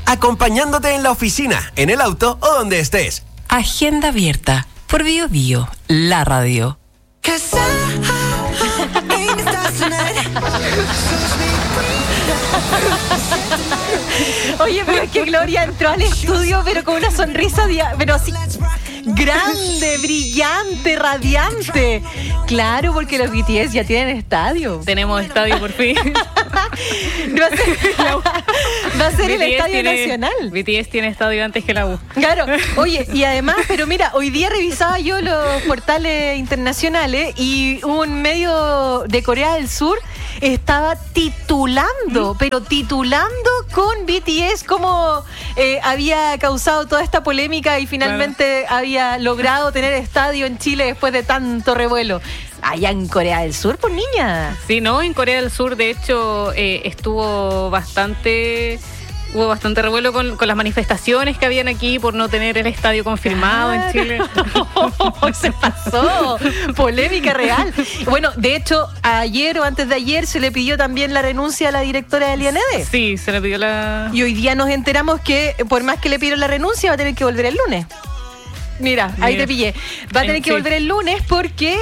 acompañándote en la oficina, en el auto o donde estés. Agenda abierta por Bio Bio, la radio. Oye, pero es que Gloria entró al estudio, pero con una sonrisa, pero así grande, brillante, radiante. Claro, porque los BTS ya tienen estadio. Tenemos estadio por fin. Va a ser el Estadio Nacional. BTS tiene estadio antes que la U. Claro. Oye, y además, pero mira, hoy día revisaba yo los portales internacionales y un medio de Corea del Sur estaba titulando con BTS cómo había causado toda esta polémica y finalmente había logrado tener estadio en Chile después de tanto revuelo. Allá en Corea del Sur, pues niña. Sí, no, en Corea del Sur de hecho hubo bastante revuelo con las manifestaciones que habían aquí por no tener el estadio confirmado en Chile. Se pasó. Polémica real. Bueno, de hecho, ayer o antes de ayer se le pidió también la renuncia a la directora del IND. Sí, se le pidió la... Y hoy día nos enteramos que por más que le pidieron la renuncia va a tener que volver el lunes. Mira, ahí te pillé. Va a tener que volver el lunes porque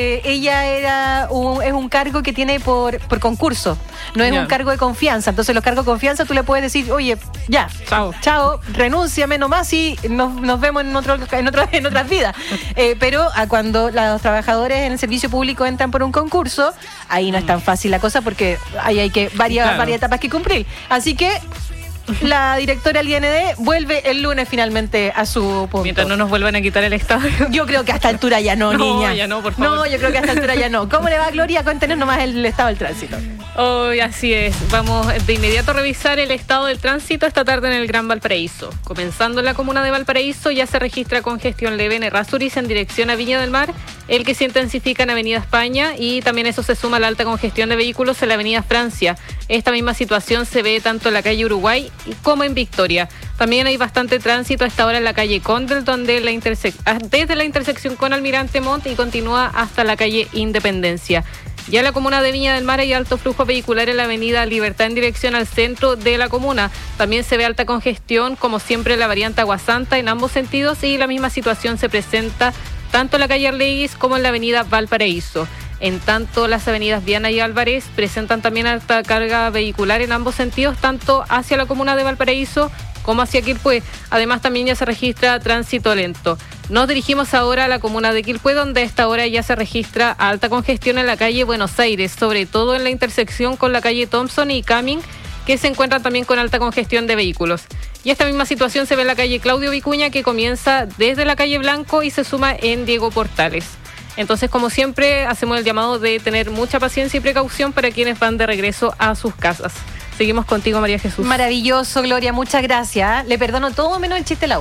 ella es un cargo que tiene por concurso. No es un cargo de confianza. Entonces los cargos de confianza tú le puedes decir, oye, ya, chao, renúnciame nomás y nos vemos en otras vidas. Pero cuando los trabajadores en el servicio público entran por un concurso, ahí no es tan fácil la cosa porque ahí hay varias etapas que cumplir. Así que la directora del IND vuelve el lunes finalmente a su punto. Mientras no nos vuelvan a quitar el estadio. Yo creo que a esta altura ya no, niña. Ya no, por favor. No, yo creo que a esta altura ya no. ¿Cómo le va, Gloria? Cuéntenos nomás el estado del tránsito. Hoy así es. Vamos de inmediato a revisar el estado del tránsito esta tarde en el Gran Valparaíso. Comenzando en la comuna de Valparaíso, ya se registra congestión leve en Errázuriz en dirección a Viña del Mar, el que se intensifica en Avenida España y también eso se suma a la alta congestión de vehículos en la Avenida Francia. Esta misma situación se ve tanto en la calle Uruguay como en Victoria. También hay bastante tránsito a esta hora en la calle Condel, donde desde la intersección con Almirante Montt y continúa hasta la calle Independencia. Ya en la comuna de Viña del Mar hay alto flujo vehicular en la avenida Libertad en dirección al centro de la comuna. También se ve alta congestión, como siempre, en la variante Aguasanta en ambos sentidos y la misma situación se presenta tanto en la calle Arleguis como en la avenida Valparaíso. En tanto, las avenidas Viana y Álvarez presentan también alta carga vehicular en ambos sentidos, tanto hacia la comuna de Valparaíso como hacia Quilpué. Además, también ya se registra tránsito lento. Nos dirigimos ahora a la comuna de Quilpué, donde a esta hora ya se registra alta congestión en la calle Buenos Aires, sobre todo en la intersección con la calle Thompson y Cumming, que se encuentran también con alta congestión de vehículos. Y esta misma situación se ve en la calle Claudio Vicuña, que comienza desde la calle Blanco y se suma en Diego Portales. Entonces, como siempre, hacemos el llamado de tener mucha paciencia y precaución para quienes van de regreso a sus casas. Seguimos contigo, María Jesús. Maravilloso, Gloria, muchas gracias. Le perdono todo menos el chiste de la U.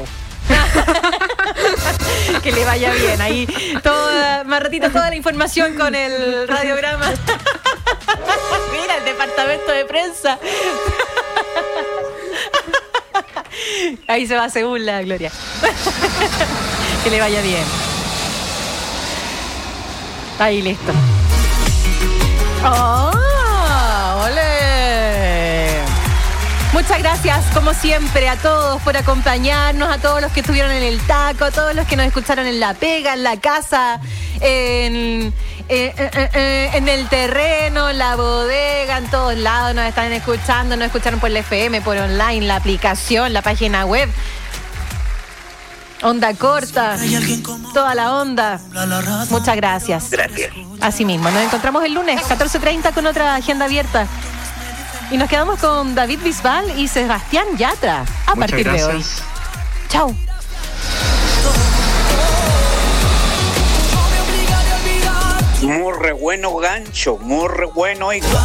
Que le vaya bien. Ahí, más ratito, toda la información con el radiograma. Mira, el departamento de prensa. Ahí se va según la Gloria. Que le vaya bien. Ahí, listo. ¡Oh! ¡Ole! Muchas gracias, como siempre, a todos por acompañarnos, a todos los que estuvieron en el taco, a todos los que nos escucharon en la pega, en la casa, en el terreno, en la bodega, en todos lados nos están escuchando, nos escucharon por la FM, por online, la aplicación, la página web. Onda corta, toda la onda. Muchas gracias. Gracias. Así mismo, nos encontramos el lunes 14:30 con otra agenda abierta. Y nos quedamos con David Bisbal y Sebastián Yatra a partir de hoy. Chao. Muy re bueno gancho, muy re bueno.